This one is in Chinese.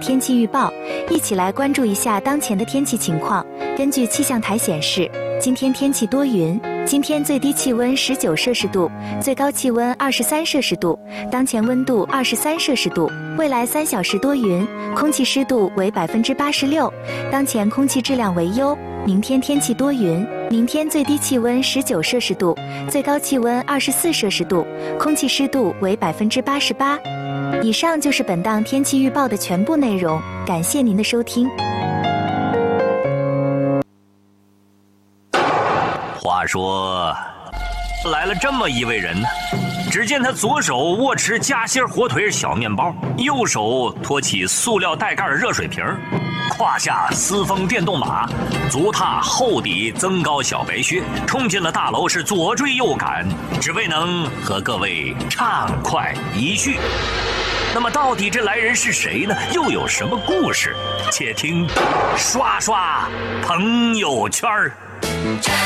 天气预报，一起来关注一下当前的天气情况。根据气象台显示，今天天气多云，今天最低气温19摄氏度，最高气温23摄氏度，当前温度23摄氏度。未来3小时多云，空气湿度为86%，当前空气质量为优。明天天气多云，明天最低气温19摄氏度，最高气温24摄氏度，空气湿度为88%。以上就是本档天气预报的全部内容，感谢您的收听。 话说，来了这么一位人呢，只见他左手握持夹心火腿小面包，右手托起塑料带盖热水瓶，胯下私风电动马，足踏厚底增高小白靴，冲进了大楼，是左追右赶，只为能和各位畅快一叙。那么到底这来人是谁呢？又有什么故事？且听刷刷朋友圈。